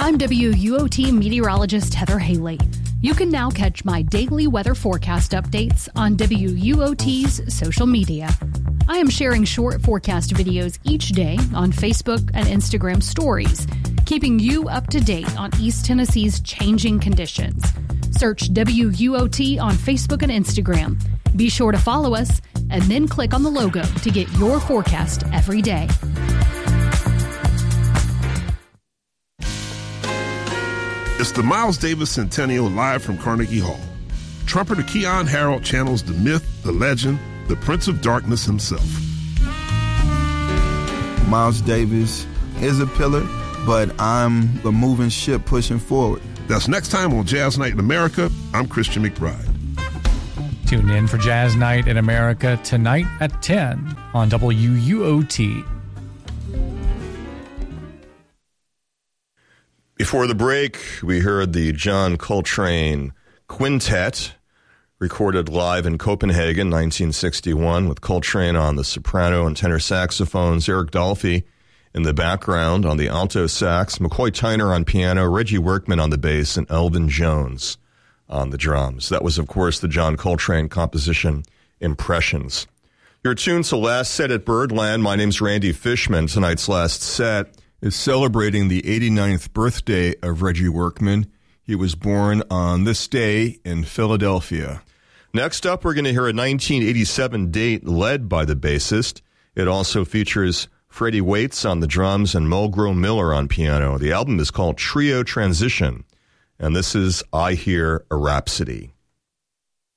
I'm WUOT meteorologist Heather Haley. You can now catch my daily weather forecast updates on WUOT's social media. I am sharing short forecast videos each day on Facebook and Instagram stories, keeping you up to date on East Tennessee's changing conditions. Search WUOT on Facebook and Instagram. Be sure to follow us and then click on the logo to get your forecast every day. It's the Miles Davis Centennial live from Carnegie Hall. Trumpeter Keon Harold channels the myth, the legend, the Prince of Darkness himself. Miles Davis is a pillar, but I'm the moving ship pushing forward. That's next time on Jazz Night in America. I'm Christian McBride. Tune in for Jazz Night in America tonight at 10 on WUOT. Before the break, we heard the John Coltrane Quintet, recorded live in Copenhagen, 1961, with Coltrane on the soprano and tenor saxophones, Eric Dolphy in the background on the alto sax, McCoy Tyner on piano, Reggie Workman on the bass, and Elvin Jones on the drums. That was, of course, the John Coltrane composition, Impressions. You're tuned to Last Set at Birdland. My name's Randy Fishman. Tonight's Last Set is celebrating the 89th birthday of Reggie Workman. He was born on this day in Philadelphia. Next up, we're going to hear a 1987 date led by the bassist. It also features Freddie Waits on the drums and Mulgrew Miller on piano. The album is called Trio Transition, and this is I Hear a Rhapsody.